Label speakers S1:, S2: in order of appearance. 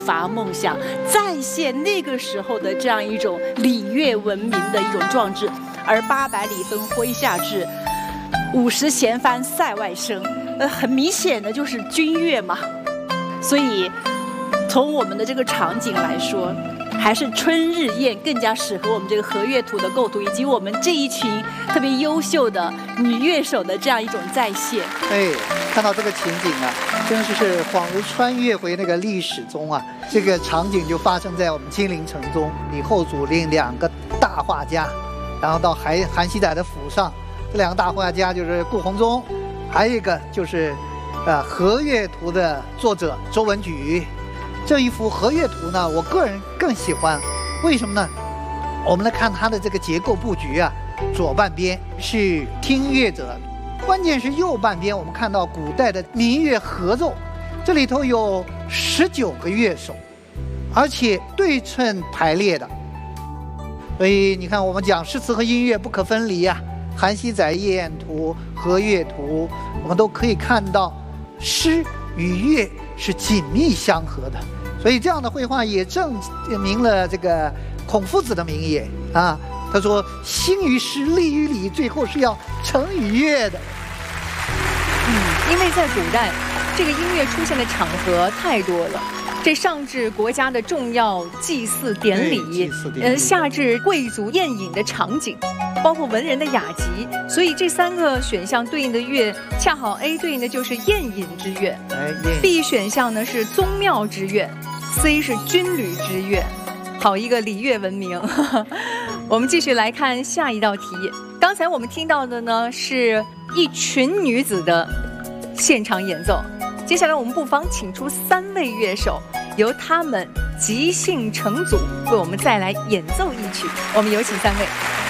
S1: 发梦想，再现那个时候的这样一种礼乐文明的一种壮志。而800里分麾下炙，50弦翻塞外声，很明显的就是军乐嘛。所以从我们的这个场景来说，还是春日宴更加适合我们这个和乐图的构图，以及我们这一群特别优秀的女乐手的这样一种再现。
S2: 对，看到这个情景啊，真是恍如穿越回那个历史中啊。这个场景就发生在我们金陵城中，李后主令2个大画家，然后到韩熙载的府上。这2个大画家就是顾闳中，还有一个就是和乐图的作者周文举。这一幅和乐图呢，我个人更喜欢，为什么呢？我们来看它的这个结构布局啊，左半边是听乐者，关键是右半边我们看到古代的民乐合奏，这里头有19个乐手，而且对称排列的。所以你看，我们讲诗词和音乐不可分离啊，韩熙载夜宴图、和乐图，我们都可以看到诗与乐是紧密相合的。所以这样的绘画也证明了这个孔夫子的名言啊，他说兴于诗，立于礼，最后是要成于乐的。
S3: 因为在古代这个音乐出现的场合太多了，这上至国家的重要祭祀典礼，下至贵族宴饮的场景，包括文人的雅集，所以这3个选项对应的乐，恰好 A 对应的就是宴饮之乐，B 选项呢是宗庙之乐，C 是军旅之乐，好一个礼乐文明。我们继续来看下一道题。刚才我们听到的呢是一群女子的现场演奏，接下来我们不妨请出3位乐手，由他们即兴成组为我们再来演奏一曲。我们有请3位。